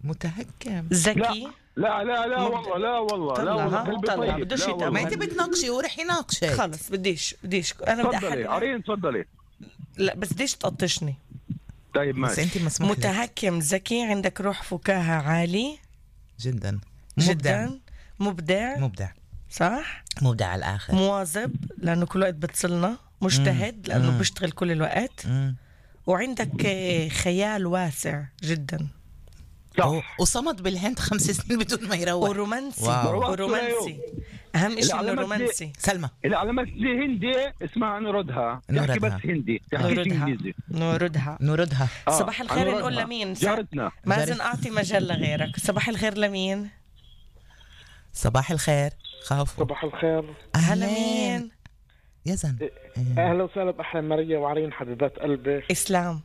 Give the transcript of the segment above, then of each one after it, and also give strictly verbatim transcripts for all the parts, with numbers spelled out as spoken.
متهكم ذكي. لا لا لا والله لا والله لا والله طلع بدوش ما انت يتأمل. بتناقشي ورح يناقشك. خلص بديش بديش انا بدي تفضلي احد. عرين تفضلي. لا بس بديش تقطشني. طيب بس ماشي. انت مسموح لك. متهكم، ذكي، عندك روح فكاهة عالي جدا. مبدع. جدا مبدع. مبدع صح. مبدع على الآخر. مواظب لأنه كل وقت بتصلنا. مجتهد لأنه مم. بيشتغل كل الوقت. مم. وعندك آه، خيال واسع جدا. صح. وصمد بالهند خمس سنين بدون ما يروح. ورومانسي. واو. ورومانسي أهم شيء إنه رومانسي. سلمى العلامات اللي هندي اسمها نوردها، تحكي نوردها. بس هندي، تحكي نوردها انجليزي. نوردها. نوردها. آه، صباح الخير نوردها. نقول لمين؟ جارتنا. مازن أعطي مجال لغيرك. صباح الخير لمين؟ صباح الخير. خافوا. صباح الخير. هلا مين؟ يزن. اهلا وسهلا باحلى ماريا وعرين حبيبات قلبي. إسلام.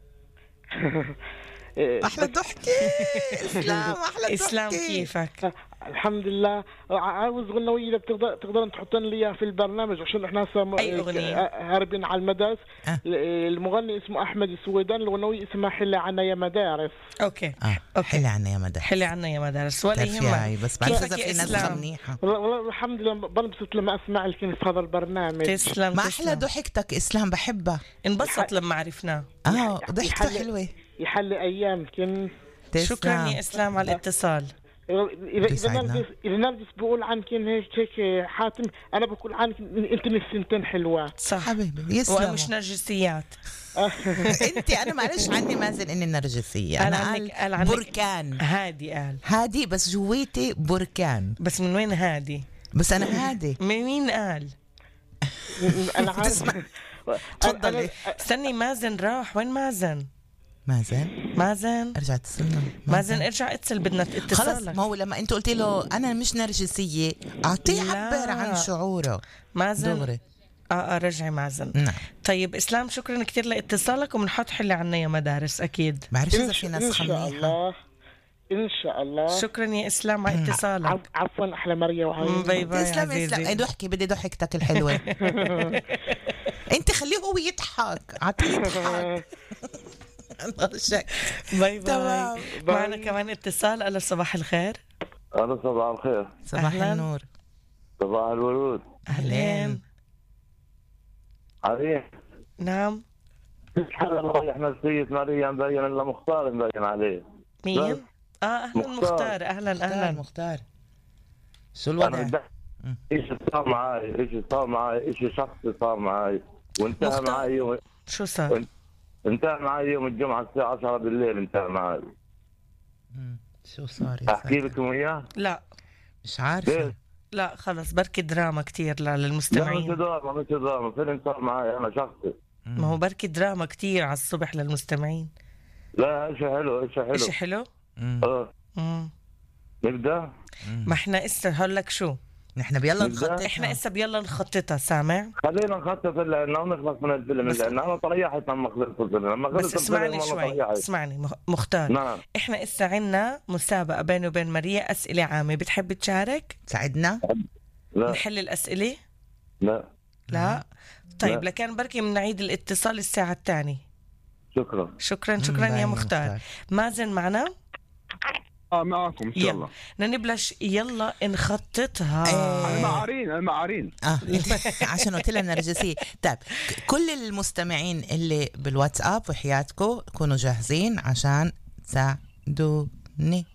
احلى ضحكة. اسلام احلى ضحكة. إسلام كيفك؟ الحمد لله. عاوز غنوية اذا بتقدر تقدر تحطن لي اياها في البرنامج عشان احنا هسه أي أغنية؟ هاربين على المدارس. أه. المغني اسمه احمد السويدان، الغنوية اسمها حلة عنا يا مدارس. أوكي اه أوكي. حلي عنا يا مدى. حلي عنا يا مدارس ولا تعرفي يهمك. هاي بس بعرف كيفك اذا يا في ناس إسلام؟ منيحة. والله والله الحمد لله بنبسط لما اسمع الكلمة في هذا البرنامج. تسلم ما تسلم. احلى ضحكتك اسلام بحبها. انبسط لما عرفناه. اه ضحكته يحلي- حلوة. يحلي ايامكم. شكرا يا تسلم. إسلام على الاتصال. اذا اذا بيسعدنا. نرجس اذا نرجس بقول عنكن هيك هيك حاتم، انا بقول عنك انت من السنتين حلوات. صح. حبيبي يسلم. وأنا مش نرجسيات. انت انا معلش عني مازن اني نرجسية. قال انا عنك- قال قال عنك- بركان هادي قال. هادي بس جويتي بركان. بس من وين هادي؟ بس انا هادي. من مين قال؟ انا عارف. تفضلي. استني مازن راح. وين مازن؟ مازن مازن ارجع اتصلنا. مازن ارجع اتصل بدنا خلص اتصالك. ما هو لما انت قلتي له انا مش نرجسية اعطيه لا. يعبر عن شعوره مازن دغري. اه اه رجعي مازن. نعم. طيب إسلام شكرا كتير لاتصالك وبنحط حلي عنا يا مدارس أكيد. بعرف اذا إن- في ان ناس شاء خميحة. الله ان شاء الله. شكرا يا إسلام على عف- اتصالك. عفوا احلى ماريا وعين. باي باي تسلم عزيزي. يسلم. اي ضحكي بدي ضحكتك الحلوة. انت خليه هو يضحك اعطيه يضحك. شك. باي باي. تمام. معنا كمان اتصال. ألو صباح الخير. أهلا صباح الخير. صباح أهلاً. النور. صباح الورود. أهلين. عليك نعم. سبحان الله احنا السيد ماريا مبين الا مختار مبين عليه. مين؟ اه أهلا مختار. مختار. أهلا مختار أهلا. مختار. شو انا الوضع؟ بدي- ايش صار معي ايش صار معي ايش شخصي صار معي وانتهى مختار. معي يوم شو صار؟ انتهى معي يوم الجمعة الساعة عشرة بالليل انتهى معي. مم. شو صار يا احكي ساتر؟ لكم اياه؟ لا مش عارفة. ليه؟ لا خلص بركي دراما كتير لا مش للمستمعين. دراما مش دراما فيلم صار معي انا شخصي. ما هو بركي دراما كتير على الصبح للمستمعين. لا اشي حلو اشي حلو. إشي حلو؟ مم. اه مم. نبدا. ما احنا اسا هقول لك شو. نحن بيلا نبدأ؟ نخطط. احنا اسا بيلا نخططها سامع. خلينا نخطط لانه ونخلص من الفيلم بس- لانه انا طريحت لما خلصت الفيلم لما بس خلصت الفيلم اسمعني والله شوي طريحت. اسمعني مخ- مختار. نعم. احنا اسا عنا مسابقة بيني وبين ماريا أسئلة عامة. بتحب تشارك؟ ساعدنا. لا نحل الأسئلة؟ لا لا طيب لا. لكن بركي بنعيد الاتصال الساعة الثانية. شكرا. شكرا شكرا باين يا يا مختار. مختار. مازن معنا. اه معكم ان شاء يلا الله. بدنا نبلش يلا نخططها. إيه. المعارين المعارين. اه عشان قلت لها نرجسية. طيب ك- كل المستمعين اللي بالواتساب وحياتكم كونوا جاهزين عشان تساعدوني.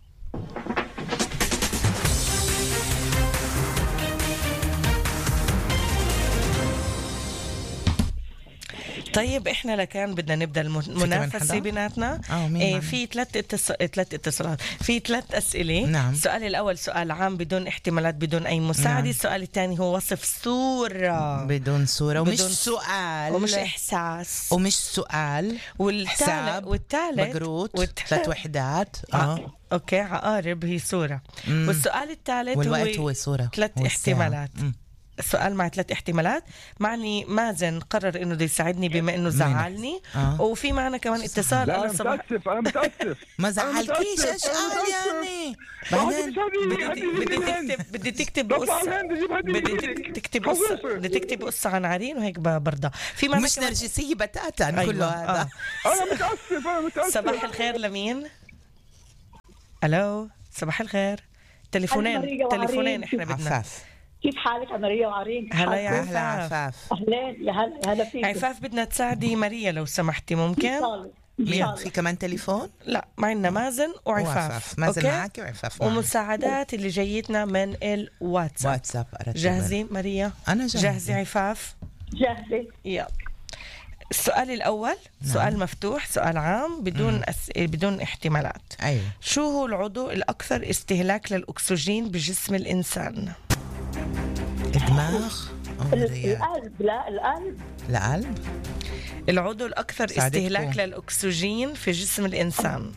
طيب احنا لكان بدنا نبدا كمان المنافسه حدا؟ بيناتنا. اه مين ايه معنا؟ في ثلاث اتص... ثلاث اتصالات. في ثلاث اسئله. نعم. السؤال الاول سؤال عام بدون احتمالات بدون اي مساعده. نعم. السؤال الثاني هو وصف صوره بدون صورة ومش بدون- سؤال ومش احساس. ومش سؤال. والثالث حساب والثالث بقروت والثالث- ثلاث وحدات. اه آه. اوكي عقارب هي صوره. مم. والسؤال الثالث والوقت هو صورة ثلاث والساعة. احتمالات. مم. السؤال مع ثلاث احتمالات. معني مازن قرر انه بده يساعدني بما انه زعلني. آه. وفي معنا كمان اتصال. لا ألو انا صباح. متاسف انا متاسف. ما أنا زعلكيش متأسف، ايش أنا قال متأسف. يعني بعدين بعدين بدي تكتب بدي تكتب رفع قصة. الهند جيب هدي بدي بإيدك. تك- تكتب قصة. خلصي. بدي تكتب قصة عن عرين وهيك ب- برضى. في معنا مش كمان- نرجسية بتاتا أيوة. كله هذا. آه. انا متاسف انا متاسف. صباح الخير لمين؟ الو صباح الخير. تليفونين تليفونين احنا بدنا. عفاف. كيف حالك يا ماريا وعرين؟ هلا يا أهلا عفاف. عفاف. اهلين يا هلا هلا فيك. عفاف بدنا تساعدي ماريا لو سمحتي ممكن؟ مين في كمان تليفون؟ لا معنا مازن وعفاف. وعفاف. مازن أوكي؟ معك وعفاف معك. ومساعدات اللي جايتنا من الواتساب. واتساب أرتب. جاهزين ماريا؟ أنا جاهزة. جاهزة عفاف؟ جاهزة. يلا. السؤال الأول سؤال مفتوح، سؤال عام بدون أس... بدون احتمالات. أيوة. شو هو العضو الأكثر استهلاك للأكسجين بجسم الإنسان؟ الدماغ أو الرئة؟ القلب. لا القلب. القلب. العضو الأكثر ساعدتكم. استهلاك للأكسجين في جسم الإنسان.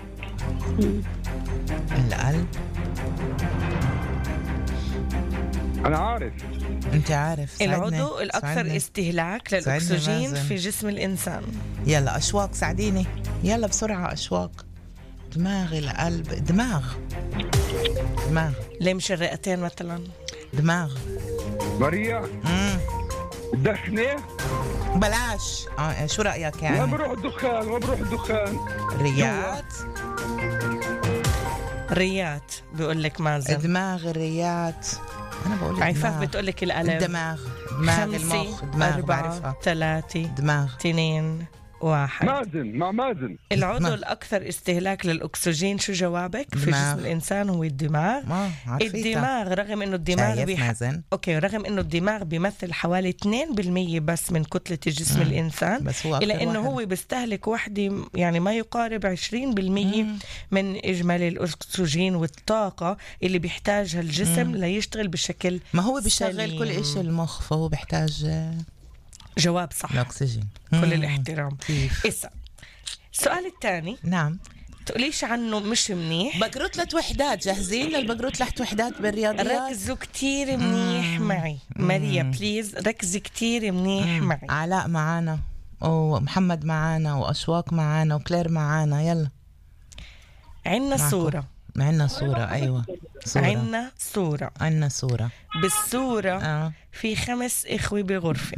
القلب. انا عارف. أنت عارف. ساعدني. العضو الأكثر ساعدني. استهلاك ساعدني للأكسجين مازن. في جسم الإنسان. يلا أشواق ساعديني. يلا بسرعة أشواق. دماغ. القلب. دماغ. دماغ. ليه مش الرئتين مثلا؟ دماغ. ماريا مم. الدخنة. بلاش. آه شو رأيك وين يعني؟ بروح الدخان؟ وين بروح الدخان؟ ريات. ريات بيقول لك مازن. دماغ. الريات. أنا بقول عفاف الدماغ. بتقول لك القلب. الدماغ. دماغ المخ. دماغ أربعة بعرفها. ثلاثة دماغ. اثنين واحد. مازن مع مازن. العضو دماغ. الأكثر استهلاك للأكسجين شو جوابك؟ في دماغ. جسم الإنسان هو الدماغ. ما عرفيتها. الدماغ رغم إنه الدماغ شايف بيح... مازن؟ أوكي رغم إنه الدماغ بيمثل حوالي اثنين بالمية بس من كتلة جسم مم. الإنسان، بس هو أكثر إلا إنه واحد. هو بيستهلك وحدة يعني ما يقارب عشرين بالمية مم. من إجمالي الأكسجين والطاقة اللي بيحتاجها الجسم مم. ليشتغل بشكل ما هو بيشغل سليم. كل إشي المخ، فهو بيحتاج آه، جواب صح. الأكسجين. كل مم. الاحترام. كيف؟ إسا السؤال الثاني نعم. تقوليش عنه مش منيح. بقروا ثلاث وحدات. جاهزين للبقروا ثلاث وحدات بالرياضيات؟ ركزوا كتير منيح مم. معي ماريا بليز، ركزي كتير منيح مم. معي. علاء معانا ومحمد معانا وأشواق معانا وكلير معانا. يلا عنا معكم. صورة. عنا صورة. أيوة صورة. عنا صورة. عنا صورة. بالصورة آه. في خمس إخوة بغرفة.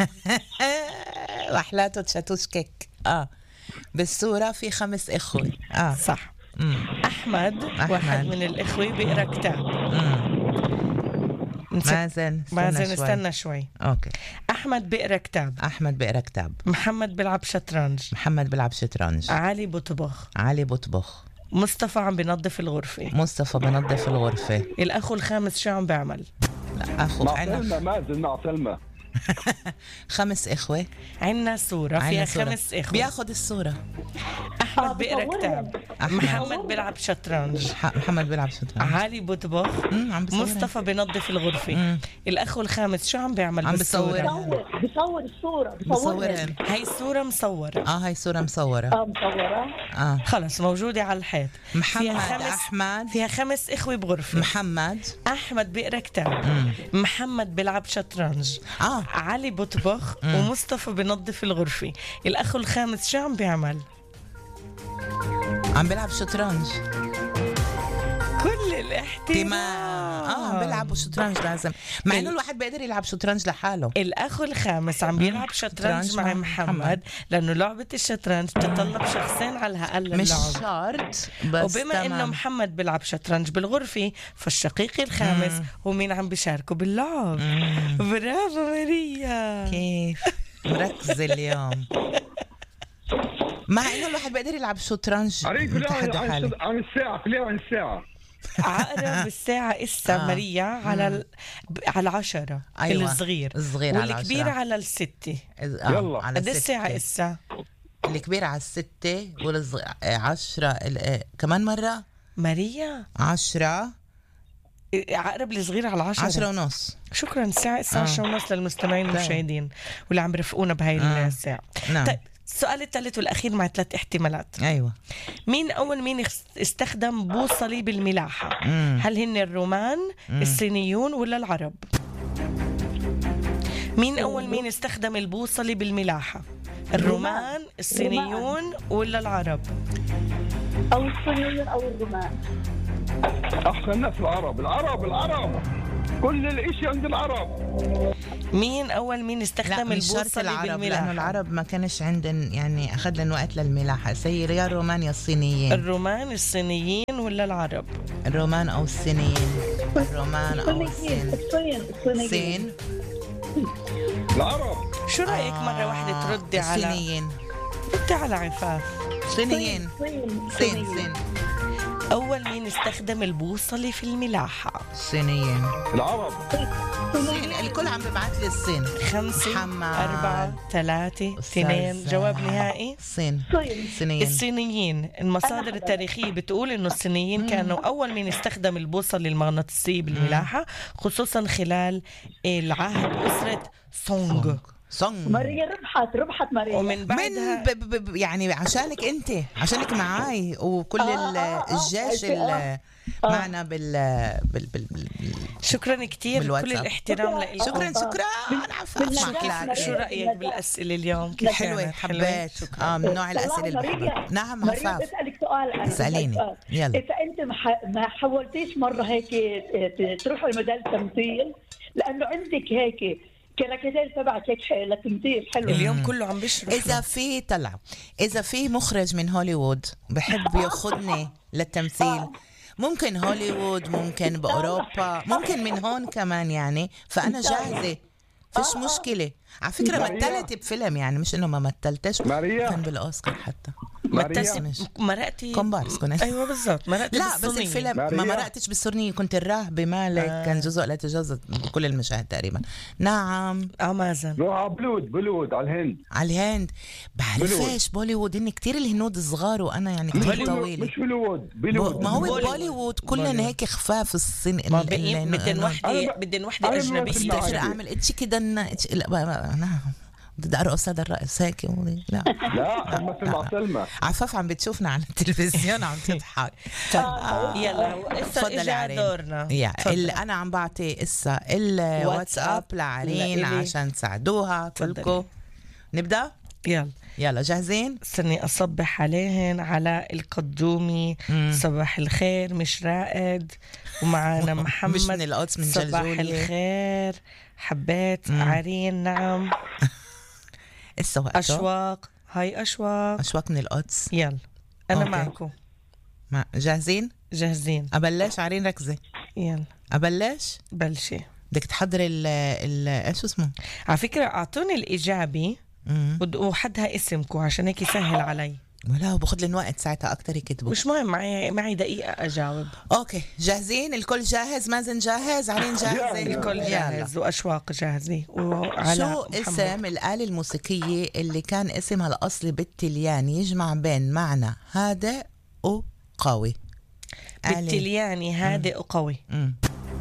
وحلاته تشاتوشكك. آه بالصورة في خمس إخوة. آه صح. مم. أحمد, أحمد. واحد من الإخوة بيقرأ كتاب. مم. نسك- مازن مازن استنى شوي. استنى شوي. أوكي. أحمد بيقرأ كتاب. أحمد بيقرأ كتاب. محمد بيلعب شطرنج. محمد بيلعب شطرنج. علي بطبخ. علي بطبخ. مصطفى عم بنظف الغرفة. مصطفى بنظف الغرفة. الأخو الخامس شو عم بيعمل؟ لا أخو مع عنا سلمى. مازن مع سلمى. خمس إخوة. عنا صورة عنا فيها صورة. خمس إخوة. بياخد الصورة. أحمد بيقرأ بصورهم. كتاب. أحمد. محمد بيلعب شطرنج. ح- محمد بيلعب شطرنج. علي بطبخ. مم، عم بصورها. مصطفى بنظف الغرفة. مم. الأخو الخامس شو عم بيعمل عم بالصورة؟ بصورها. بصور بصور الصورة بصورها. بصورها. هاي الصورة مصورة. اه هاي صورة مصورة. اه مصورة. اه خلص موجودة على الحيط. محمد. فيها خمس أحمد. فيها خمس إخوة بغرفة. محمد. أحمد بيقرأ كتاب. مم. محمد بيلعب شطرنج. اه علي بطبخ. ومصطفى بنظف الغرفة. الأخ الخامس شو عم بيعمل؟ عم بيلعب شطرنج. كل الاحترام. تمام. اه عم بيلعبوا شطرنج لازم، مع انه الواحد بيقدر يلعب شطرنج لحاله. الأخ الخامس عم بيلعب شطرنج شطرنج مع مع محمد, محمد. لأنه لعبة الشطرنج تتطلب شخصين على الأقل مش اللعب. شرط بس وبما انه تمام. محمد بيلعب شطرنج بالغرفة فالشقيق الخامس هو مين عم بيشاركه باللعب. برافو ماريا. كيف مركزة اليوم. مع انه الواحد بيقدر يلعب شطرنج عريف لا متحدى عن, حالي. عن الساعة. خليها عن الساعة. عقرب الساعة إسا آه. ماريا على ال... على العشرة. أيوة. الصغير الصغير على والكبير العشرة. على الستة. آه. يلا. على قد الساعة ستة. إسا؟ الكبير على الستة والصغير عشرة. ال- آه، كمان مرة ماريا عشرة. عقرب الصغير على العشرة. عشرة ونص. شكرا. الساعة الساعة آه. عشرة ونص للمستمعين طيب. والمشاهدين واللي عم برفقونا بهاي آه. الساعة. نعم. طيب السؤال الثالث والأخير مع ثلاث احتمالات. أيوة. مين أول مين اخ- استخدم بوصلة بالملاحة؟ مم. هل هن الرومان الصينيون ولا العرب؟ مين أول مين استخدم البوصلة بالملاحة؟ الرومان الصينيون ولا العرب؟ او الصينيين او الرومان. أحسن ناس العرب. العرب العرب كل الاشي عند العرب. مين أول مين لا استخدم مش شرط البوصلة العرب، لأنه بالملاحة؟ العرب ما كانش عندن يعني أخذ لهم وقت للملاحة. سير يا الرومان يا الصينيين. الرومان الصينيين ولا ولا العرب؟ الرومان أو الصينيين؟ الرومان أو الصينيين الصين؟ الصين الصينيين صين. العرب. شو رأيك مرة واحدة تردي على الصينيين. ردي على عفاف. صينيين. صين صين صين. أول مين استخدم البوصلة في الملاحة؟ صينيين. العرب. صين. الكل عم ببعث لي الصين. خمسة محمد. أربعة ثلاثة اثنين أستاذ. جواب نهائي. الصين. صين صينيين. الصينيين. المصادر أنا- التاريخية بتقول إنه الصينيين كانوا أول من استخدم البوصلة المغناطيسية بالملاحة، خصوصا خلال العهد أسرة سونغ. صنغ. ماريا ربحت ربحت ماريا. ومن من بعدها ب ب ب يعني عشانك انت، عشانك معاي وكل آه، ال- آه، آه، الجيش آه. اللي معنا بال بال بال, بال شكرا كتير، كل بالواتساب. الاحترام لك. شكرا شكرا. عفاف بالنجاح معك لا. مريم. شو رأيك بالأسئلة اليوم؟ كيف حلوة كانت؟ حبيت. اه من نوع الأسئلة اللي ماريا، بحبها. نعم ماريا عفاف. بسألك سؤال أنا. اسأليني. بسألك سؤال. يلا. إذا أنت ما ح- ما حاولتيش مرة هيك ت- تروح لمجال التمثيل، لأنه عندك هيك كاركتير تبعك هيك ح- لتمثيل حلو. اليوم كله عم بشرح. إذا في طلع إذا في مخرج من هوليوود بحب ياخذني للتمثيل، ممكن هوليوود، ممكن بأوروبا، ممكن من هون كمان يعني، فأنا جاهزة. فيش مشكلة. على فكرة ماريا. مثلت بفيلم، يعني مش إنه ما مثلتش. ماريا. كان بالأوسكار حتى. متسم ماريا. مرقتي كومبارس كنت. ايوه بالضبط، مرقتي لا بس بالصينية. الفيلم ما ماريا. مرقتش بالسورنية، كنت الراهبة مالك. آه. كان جزء لا يتجاوز كل المشاهد تقريبا. نعم. اه مازن. روح على بلود بلود على الهند. على الهند بعرفش. بوليوود هن كتير الهنود صغار وانا يعني كتير مش طويلة. مش بلود بو- بلود. ما هو بوليوود. بوليوود كلنا بوليوود. هيك خفاف الصين. ما ال- بقي ال- بدن ال- وحده أنا ب- بدن وحده أنا اجنبيه. بمثل بدي معك. اعمل اتشي كده إن- إتش- لا بقى- انا بدي ارقص هذا الرقص هيك. لا لا مثل مع سلمى. عفاف عم بتشوفنا على التلفزيون عم تضحك. طب يلا هسه تفضلي اجى عرين. دورنا. يا تفضل. اللي انا عم بعطي اسا الواتساب لعرين لإلي. عشان تساعدوها تفضلي. كلكم. نبدا. يلا يلا جاهزين؟ استني اصبح عليهن. علاء القدومي مم. صباح الخير، مش رائد، ومعنا محمد مش من القدس، من صباح جلجولية. الخير، حبيت مم. عرين. نعم. اسا وقته. اشواق، هاي اشواق. اشواق من القدس. يلا انا أوكي. معكم ما جاهزين؟ جاهزين. ابلش عرين ركزي. يلا ابلش. بلشي. بدك تحضري ال ال ايش اسمه؟ على فكرة أعطوني الإجابة مم. ود- وحدها اسمكم عشان هيك يسهل علي. ولا باخذ لهم وقت ساعتها اكثر يكتبوا. مش مهم، معي معي دقيقة أجاوب. اوكي جاهزين؟ الكل جاهز؟ مازن جاهز؟ عرين جاهزة؟ الكل يلا. جاهز وأشواق جاهزة وعلى شو اسم الآلة الموسيقية اللي كان اسمها الأصلي بالتلياني يجمع بين معنى هادئ وقوي؟ آلة- بالتلياني هادئ وقوي. مم.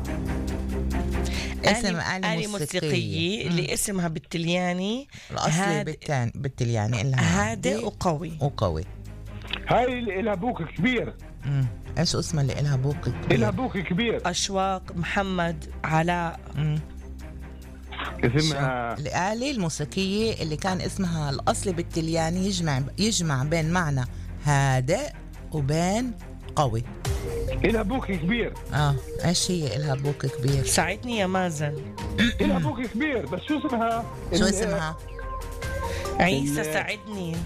اسم آلة آلة موسيقية اللي اسمها بالتلياني الأصلي هاد- بالتان بالتلياني إلها هادئ وقوي. وقوي. هاي اللي إلها بوك كبير. مم. ايش اسمها اللي إلها بوق كبير؟ إلها بوك كبير. أشواق، محمد، علاء. مم. اسمها الآلة الموسيقية اللي كان اسمها الأصلي بالتلياني يجمع يجمع بين معنى هادئ وبين قوي. إلها بوك كبير. اه ايش هي إلها بوق كبير؟ ساعدني يا مازن. إلها بوك كبير بس شو اسمها؟ شو ال- اسمها؟ عيسى ال- ساعدني.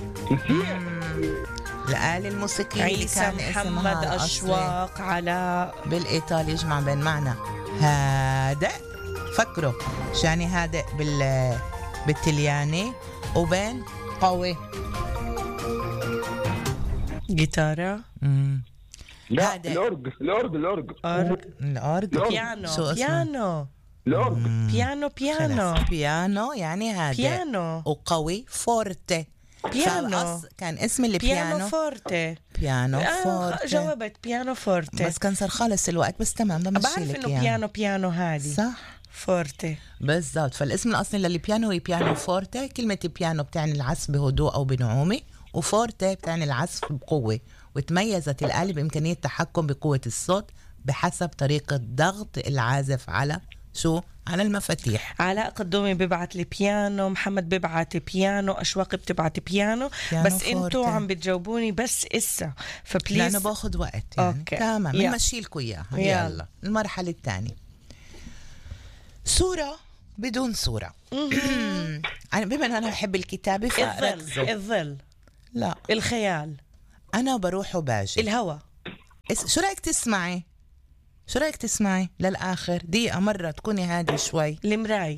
الآلة الموسيقية اللي عيسى، كان محمد، اسمها الأصلي أشواق، علاء. بالإيطالي يجمع بين معنى هادئ. فكروا شو يعني هادئ بال بالتلياني وبين قوي. جيتارة. مم. لا هذا. الأورج الأورج الأورج أورج. الأورج. الأورج. بيانو شو اسمه؟ بيانو الأورج. بيانو بيانو خلاص. بيانو يعني هادئ. بيانو وقوي فورتي. بيانو. فالأص- كان اسم بيانو البيانو فورتي. بيانو آه فورتي. جاوبت بيانو فورتي. بس كان صار خالص الوقت، بس تمام بمشي بعرف لك انه إياه. بيانو بيانو هادي صح فورتي. بالضبط. فالاسم الأصلي للبيانو هي بيانو فورتي. كلمة بيانو بتعني العزف بهدوء أو بنعومة، وفورتي بتعني العزف بقوة. وتميزت الآلة بإمكانية التحكم بقوة الصوت بحسب طريقة ضغط العازف على شو؟ على المفاتيح. علاء قدومي ببعت لي بيانو، محمد ببعت بيانو، أشواق بتبعت بيانو, بيانو بس انتوا فورتي. عم بتجاوبوني بس إسا، فبليز. لأنه باخد وقت يعني. أوكي. تمام يلا. بنمشي لكم إياها. يلا. يلا المرحلة الثانية، صورة بدون صورة. أنا بما أن أنا بحب الكتابة الظل فركزوا. الظل لا الخيال أنا بروح وباجي. الهوى شو رأيك تسمعي شو رأيك تسمعي للآخر دقيقة مرة تكوني هادي شوي. المراي.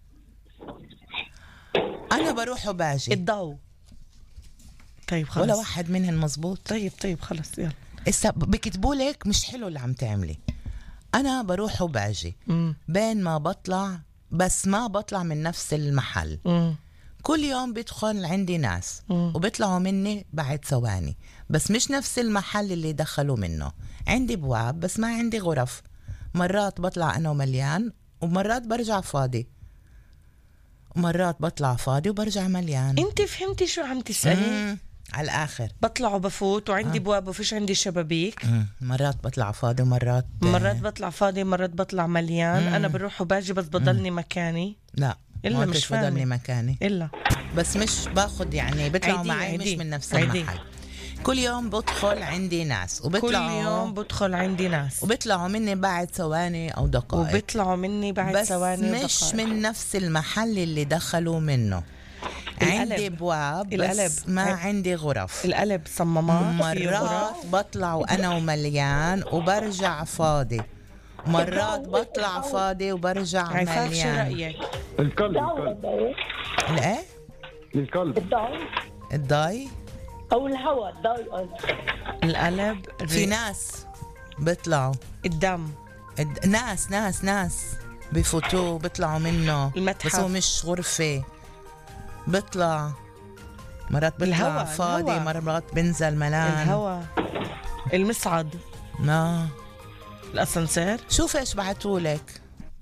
أنا بروح وباجي. الضوء. طيب خلص. ولا واحد منهن مزبوط. طيب طيب خلص يلا. إسا بكتبوا لك مش حلو اللي عم تعملي. أنا بروح وباجي مم. بين ما بطلع، بس ما بطلع من نفس المحل. مم. كل يوم بدخل عندي ناس مم. وبيطلعوا مني بعد ثواني، بس مش نفس المحل اللي دخلوا منه. عندي بواب بس ما عندي غرف. مرات بطلع أنا ومليان ومرات برجع فاضي، ومرات بطلع فاضي وبرجع مليان. انت فهمتي شو عم تسألي؟ مم. على الآخر بطلع وبفوت وعندي آه. بواب وفيش عندي شبابيك. مم. مرات بطلع فاضي ومرات مرات بطلع فاضي مرات بطلع مليان. مم. أنا بروح وباجي بس بضلني مكاني. لا إلا ما مش قلتش بضلني فاهمة. مكاني، إلا بس مش باخد يعني بيطلعوا عيدي- معي مش عيدي. من نفس عيدي. المحل. كل يوم بدخل عندي ناس كل وبيطلعوا يوم بدخل عندي ناس وبيطلعوا مني بعد ثواني أو دقائق، وبيطلعوا مني بعد بس ثواني مش ودقائق. من نفس المحل اللي دخلوا منه. القلب. عندي بواب القلب. بس ما هي- عندي غرف. القلب صمامات في مرات غرف. بطلع وأنا ومليان وبرجع فاضي، مرات بطلع فاضي وبرجع عفاف شو مليان. رأيك؟ الكلب الضوء الكلب الضوء الإيه؟ الكلب الضوء الضاي. او الهواء الضوء. القلب. في الري- ناس بيطلعوا الدم. الد- ناس ناس ناس بفوتوا بيطلعوا منه، المتحف. بس هو مش غرفة. بيطلع مرات بيطلع الهوا، فاضي الهوا. مرات بنزل ملان. الهواء. المصعد. ما الأسانسير. شوف ايش بعتولك.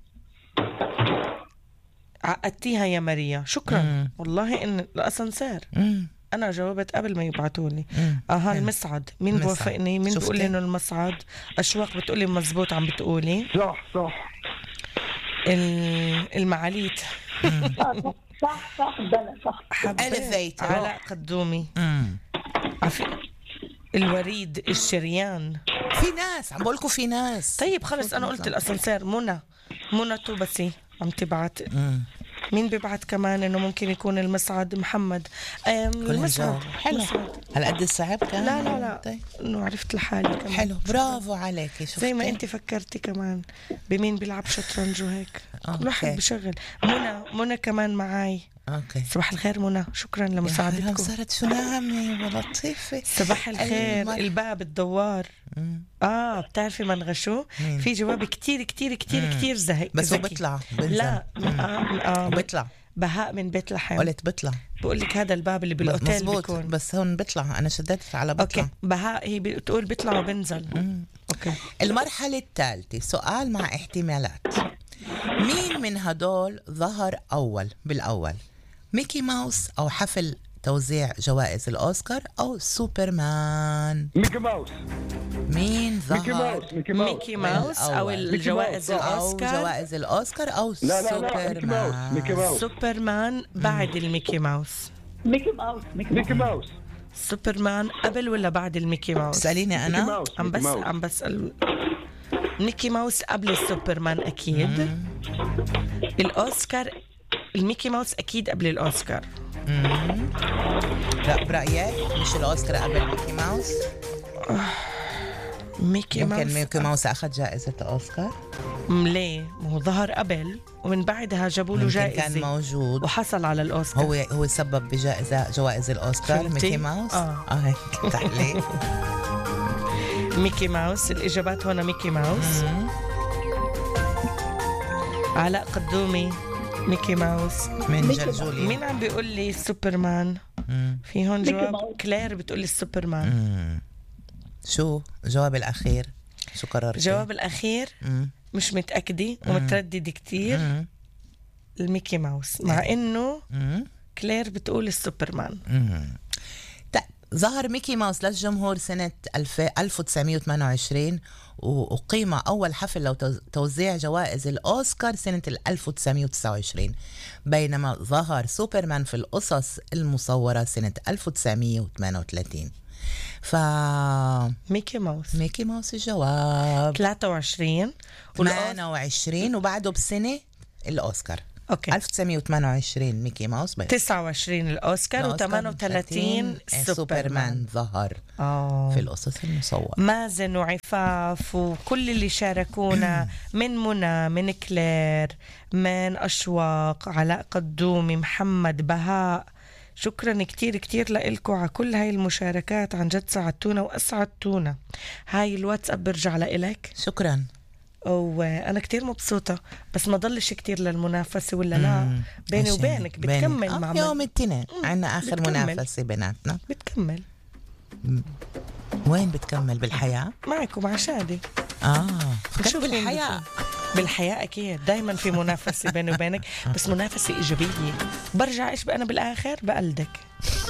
عقدتيها يا ماريا. شكرا. مم. والله إن الأسانسير. مم. أنا جاوبت قبل ما يبعتولي. مم. أها حلو. المصعد. مين المصعد. بوافقني؟ مين شفتي؟ بيقول لي إنه المصعد؟ أشواق بتقولي مزبوط عم بتقولي. صح صح ال- المعاليت. صح صح بلا صح. حبيت. Elevator. علاء قدومي. مم. عفي. الوريد. الشريان. في ناس عم بقولكوا في ناس. طيب خلص أنا قلت الأسانسير. منى منى توبسي عم تبعت. مم. مين بيبعت كمان إنه ممكن يكون المصعد؟ محمد. أم كل المصعد. نجاوب. حلو. المصعد. هل قد الصعب كان؟ لا لا لا طيب. إنه عرفت لحالي كمان. حلو، برافو عليكي. شفتي؟ زي ما انت فكرتي كمان بمين بيلعب شطرنج وهيك. أوكي. كل واحد بشغل. منى منى كمان معاي. اوكي. صباح الخير منى. شكرا يا حرام لمساعدتكم. صارت شو ناعمة ولطيفة. صباح الخير. المر- الباب الدوار. مم. اه بتعرفي من غشو؟ مين؟ في جواب كتير كتير كتير مم. كتير زهق. بس هو ذكي. بيطلع بنزل. لا مم. آه آه بيطلع. بهاء من بيت لحم. قلت بيطلع. بقول لك هذا الباب اللي بالاوتيل مزبوط، بيكون. بس هون بيطلع. انا شددت على بيطلع. اوكي بهاء هي بتقول بيطلع وبنزل. مم. اوكي. المرحلة الثالثة، سؤال مع احتمالات. مين من هدول ظهر أول بالأول؟ ميكي ماوس أو حفل توزيع جوائز الأوسكار أو سوبرمان؟ ميكي ماوس مين ظهر؟ ميكي ماوس ميكي ماوس ميكي ماوس او الأول. الجوائز ميكي ماوس، أو الاوسكار. جوائز الأوسكار أو لا لا لا ميكي ماوس ميكي سوبرمان؟ ماوس سوبرمان بعد الميكي ماوس. ميكي ماوس ميكي ميكي ماوس سوبرمان قبل ولا بعد الميكي ماوس؟ اسأليني ميكي أنا. ماوس عم ميكي بس ماوس. عم بسأل. ميكي ماوس قبل السوبرمان أكيد. الأوسكار. الميكي ماوس أكيد قبل الأوسكار. مم. لا برأيك مش الأوسكار قبل ميكي ماوس؟ ميكي يمكن ماوس. ميكي ماوس أخذ جائزة الأوسكار. م- ليه؟ ما هو ظهر قبل ومن بعدها جابوا له يمكن كان جائزة موجود. وحصل على الأوسكار. هو هو سبب بجائزة جوائز الأوسكار. فهمتي؟ ميكي ماوس. آه. اه هيك تحليل. ميكي ماوس. الإجابات هنا ميكي ماوس. مم. علاء قدومي. ميكي ماوس. من ميكي جلجولي. مين عم بيقول لي سوبرمان؟ مم. في هون ميكي جواب. ماوس. كلير بتقول لي السوبرمان. مم. شو الجواب الأخير؟ شو قررت؟ الجواب الأخير مم. مش متأكدة ومترددة كتير. مم. الميكي ماوس مع إنه مم. كلير بتقول السوبرمان. مم. طيب ظهر ميكي ماوس للجمهور سنة ألف وتسعمية وثمانية وعشرين وأقيم أول حفل لتوزيع جوائز الأوسكار سنة ألف وتسعمية وتسعة وعشرين، بينما ظهر سوبرمان في القصص المصورة سنة ألف وتسعمية وثمانية وثلاثين. ف ميكي ماوس. ميكي ماوس الجواب. ثلاثة وعشرين والأوس- ثمانية وعشرين وبعده بسنة الأوسكار. أوكي. ألف وتسعمية وثمانية وعشرين ميكي ماوس بس. تسعة وعشرين الأوسكار و38 سوبرمان ظهر آه. في القصص المصورة. مازن وعفاف وكل اللي شاركونا من منى، من كلير، من أشواق، علاء قدومي، محمد، بهاء، شكرا كتير كتير لإلكم على كل هاي المشاركات، عن جد ساعدتونا وأسعدتونا. هاي الواتساب برجع لإلك. شكرا. وأنا كتير مبسوطة، بس ما ضلش كتير للمنافسة ولا لا بيني وبينك بتكمل آه مع يوم الاثنين عنا آخر بتكمل. منافسة بيناتنا. بتكمل وين بتكمل؟ بالحياة معك ومع شادي. آه شو بالحياة؟ بالحياة أكيد دايما في منافسة بيني وبينك، بس منافسة إيجابية. برجع إيش بقى أنا بالآخر بقلدك.